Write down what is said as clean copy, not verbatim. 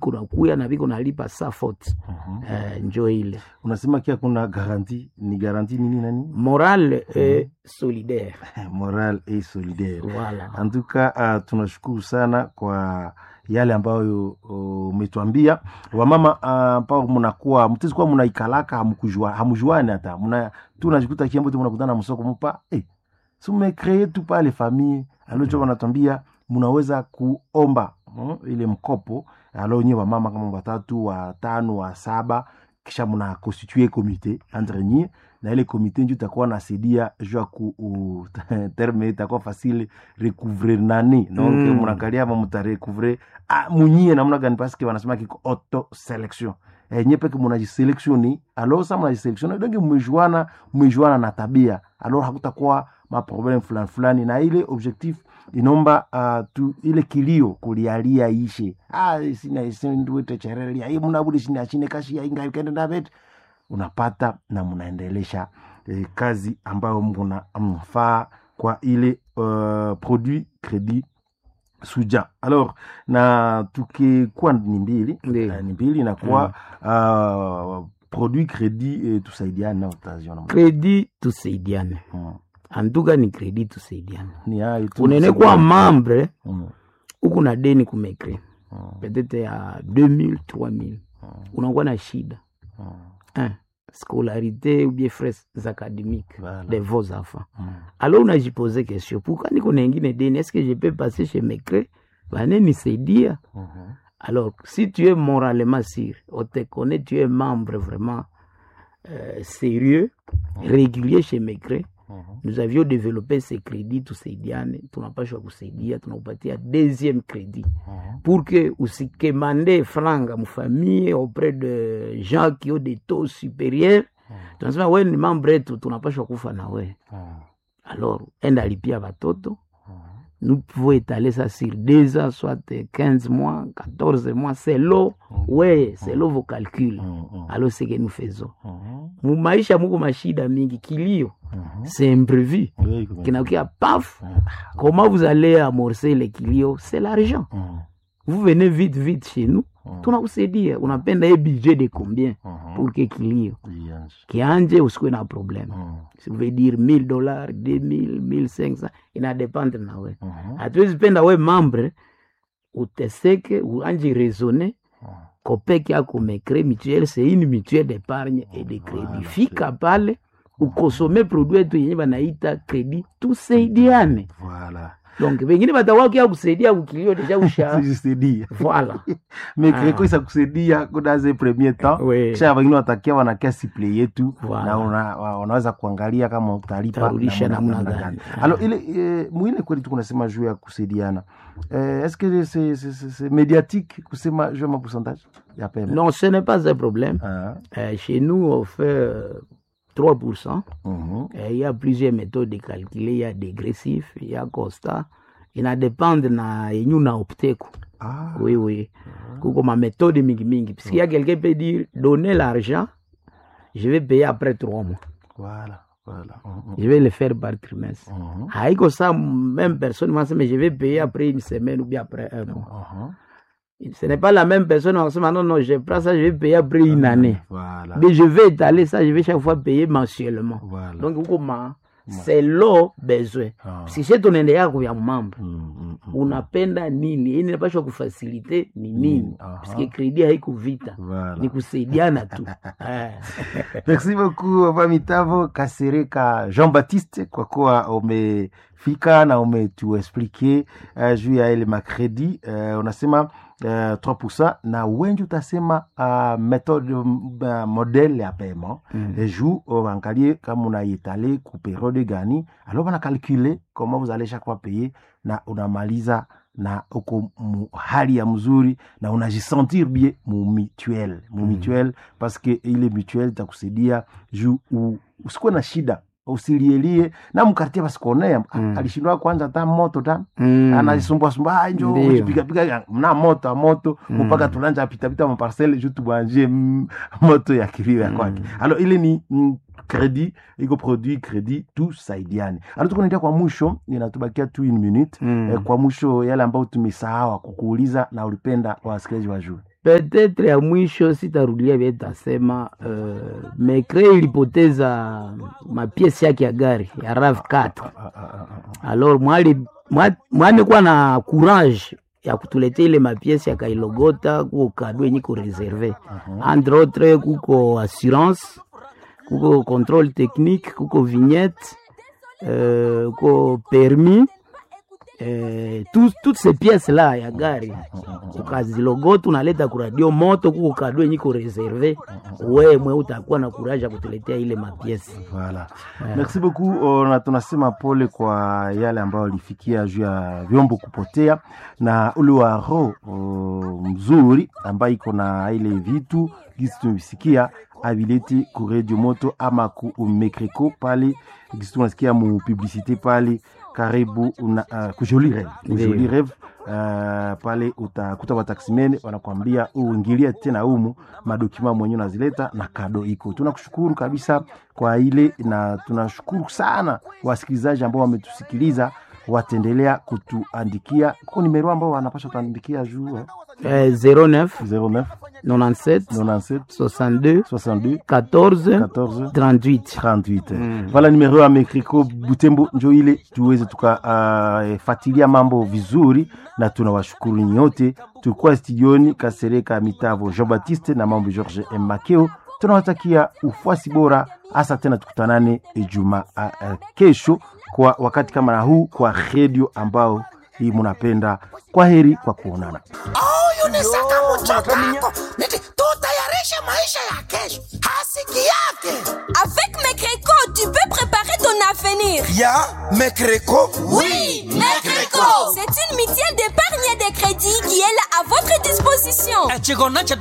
biko nakuya na biko nalipa sa faute. Njo ile. Unasema kia kuna garantie, ni garantie nini nani? Morale et solidaire. Morale et solidaire. Voilà. En tout cas, tunashukuru sana kwa yale ambayo umetuambia. Wamama ambao mnakuwa mtizikuwa mnaikalaka hamjuani hata. Tunajikuta kiambo tunakutana msoko mpa. Si mmecree tu pale famille. Alocho wanatuambia mnaweza kuomba ile mkopo. Alors nyewe wamama kama watatu, watano, wa saba kisha mna constituer comité entre nyie na ile comité ndio itakuwa nasaidia jua ku terme itakuwa facile recouvrer nani donc mnakalia mta recouvrer munyie namna gani parce que wanasema kiko auto selection nyepe kama mnajiselectioni alors ça mnajiselectioni donc mmejuana na tabia alors hakutakuwa ma problème fulani na ile objectif inomba tu ile kilio kulialia ishe sina ndio techerelia hii mnabudi sina chine kashi ya inga ikenda David unapata na mnaendelesha kazi ambayo mnafaa kwa ile produit crédit Suja. Alors na tukikuwa ni mbili na kwa produit crédit tusaidiane na utaziona crédit tusaidiane en tout cas ni crédit tusaidiane ni hayo tu unene kwa membre huko na deni kumekre peut-être ya 2000 3000 unakuwa na shida scolarité ou bien frais académiques de vos enfants. Alors on a posé question pourquoi niko na ngine deni est-ce que je peux passer chez Mekre bane nisaidia alors si tu es moralement sûr on te connaît tu es membre vraiment sérieux régulier chez Mekre nous avions développé ces crédits tusaidiane tunapashwa kusaidia tunakupatia deuxième crédit pour que usikemande franga mu famille auprès de gens qui ont des taux supérieurs tunasema wewe ni membre yetu tunapashwa kufa na wewe alors enda lipia watoto nous pouvons étaler ça sur 2 ans soit 15 mois 14 mois c'est l'eau c'est l'eau vos calculs alors c'est que nous faisons mu maisha muko mashida mingi kilio c'est imprévu kinakia paf comment vous allez amorcer les kilio c'est l'argent vous venez vite chez nous tunakusaidia unapenda hii budget de combien pour que kilio kianje usikwe na problème si vous veut dire $1000 $2000 1500 ina dépendre na wewe hatuwezi penda wewe membre uteseke uanje raisonner kopeki yako Mekre mutuelle c'est une mutuelle d'épargne et de crédit fika pale ukosome produit tu yenye banaita crédit tusaidiane voilà donc wengine batawakia kusaidia ukilio deja usha kusaidia voilà mais kwa isa kusaidia kwa dans premier temps kisha wengine watakia wanakia siple yetu na unaweza kuangalia kama utalipa namna gani alors ile muile kweli tu kunasema juu ya kusaidiana est-ce que c'est médiatique kusema juu ya pourcentage ya paiement non ce n'est pas un problème chez nous on fait 3%. Il y a plusieurs méthodes de calculer. Il y a dégressif, il y a constat. Il a dépendre na yenyu na opteko. Oui. Kuko ma méthode mingi. Parce qu'il y a quelqu'un qui peut dire donner l'argent, je vais payer après 3 mois. Voilà. Je vais le faire par trimestre. Haiko ça même personne m'a dit mais je vais payer après une semaine ou bien après 1 mois. Ce n'est pas la même personne. On se dit non, je prends ça, je vais payer après une année. Voilà. Mais je vais étaler ça, je vais chaque fois payer mensuellement. Voilà. Donc, comment c'est l'eau besoin. Si c'est ton endea kwa membre, unapenda nini? Hii inapaswa kufacilite ni nini? Parce que crédit haiko vita. Ni kusaidiana tu. Merci beaucoup Vamitavo Kasereka Jean-Baptiste kwa kuwa umefika na umetuexpliquer juu ya ile macrédit. Unasema 3% na wengi utasema méthode modèle ya paiement et jour angalie kama unaitale ku période gani alors on a calculé comment vous allez chaque fois payer na unamaliza na uko hali ya mzuri na unajisentir bien mu mutuelle parce que ile mutuelle itakusaidia juu usikuwe na shida usilielie na mkartia basikonea alishindwa kwanza hata moto ta anajisumbua njo piga na moto mpaka tulanja pita mu parcelle juu tubanje moto ya kilio ya kwake alors ile ni crédit iko produit crédit tout saidiane alors tukonaenda kwa mwisho inatubakia tu 1 minute kwa mwisho yale ambao tumesahau kukuuliza na ulipenda wasikilizaji wajue Peut-être ya mwisho sitarudia vile tasema, Mecre ilipoteza mapiesi yake ya gari ya RAV4. Alors mwani kwa na courage ya kutuletea ile mapiesi ya kailogota kuko kado yenye ko reserve. Entre autres kuko assurance, kuko contrôle technique, kuko vignette, kuko permis. Toutes ces pièces là ya gari ukazilogotu unaleta ku radio moto kuko kado yenye ko reserve, wewe utakuwa na courage ya kutuletea ile mapiesi. Voilà. Merci beaucoup. Na tunasema pole kwa yale ambayo lifikia juu ya vyombo kupotea, na ule wa roho mzuri ambaye iko na ile vitu gisi tumesikia avileti ku radio moto ama ku Mekreko pale gisi tunasikia mu publicité pale karibu ku Joli Rêve pale utakuta wataximene wanakuambia uingilie tena humu madokima mwenyewe unazileta na kado iko. Tunakushukuru kabisa kwa ile, na tunashukuru sana wasikilizaji ambao wametusikiliza, watendelea kutuandikia kwa nimero ambao wanapaswa kuandikia juu 09 97 62 14 38. Voilà numero ya Mekreko Butembo, njo ile tuweze tukafuatilia mambo vizuri, na tunawashukuru nyote. Tulikuwa studioni Kasereka Mitavo Jean Baptiste na mambo George Makeo. Tunawatakia ufuasi bora, hasa tena tukutanane Ijumaa kesho kwa wakati kama na huu kwa radio ambao hii munapenda. Kwa heri kwa kuonana. Unisaka mchoko niti tutayarishe maisha ya kesho hasiki yake. Avec Mekreko, tu peux préparer ton avenir. Ya Mekreko? Oui, Mekreko. C'est une mutuelle d'épargne et de crédit qui est là à votre disposition.